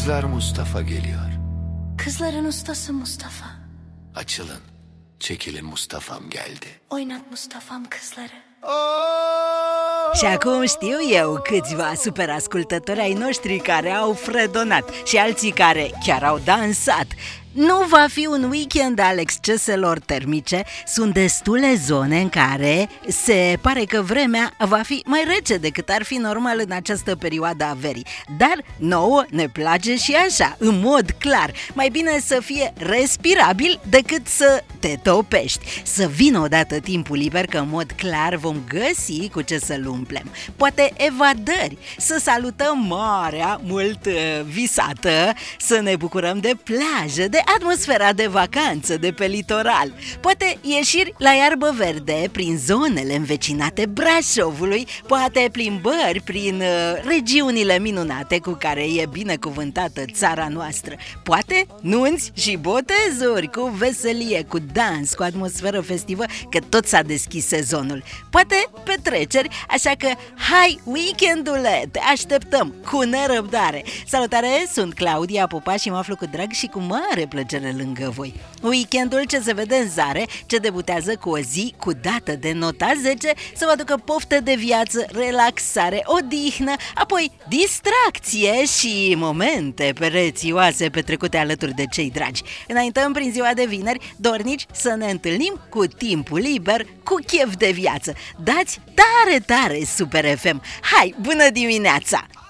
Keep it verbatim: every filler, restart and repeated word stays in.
Kızlar Mustafa geliyor. Kızların ustası Mustafa. Açılın, çekilin, Mustafa'm geldi. Oynat Mustafa'm kızları. Și acum știu eu câțiva super ascultători ai noștri care au fredonat și alții care chiar au dansat. Nu va fi un weekend al exceselor termice, sunt destule zone în care se pare că vremea va fi mai rece decât ar fi normal în această perioadă a verii. Dar nouă ne place și așa, în mod clar, mai bine să fie respirabil decât să te topești. Să vină odată timpul liber, că în mod clar vom găsi cu ce să-l umplem. Poate evadări, să salutăm marea mult visată, să ne bucurăm de plajă, de atmosfera de vacanță de pe litoral. Poate ieșiri la iarbă verde prin zonele învecinate Brașovului, poate plimbări prin uh, regiunile minunate cu care e binecuvântată țara noastră. Poate nunți și botezuri cu veselie, cu dans, cu atmosferă festivă, că tot s-a deschis sezonul. Poate petreceri, așa că hai weekendule, te așteptăm cu nerăbdare. Salutare, sunt Claudia Popa și mă aflu cu drag și cu mare plăcere lângă voi. Weekendul ce se vede în zare, ce debutează cu o zi cu dată de nota zece, să vă aducă poftă de viață, relaxare, odihnă, apoi distracție și momente perețioase petrecute alături de cei dragi. Înaintăm prin ziua de vineri, dornici să ne întâlnim cu timpul liber, cu chef de viață. Dați tare, tare Super F M! Hai, bună dimineața!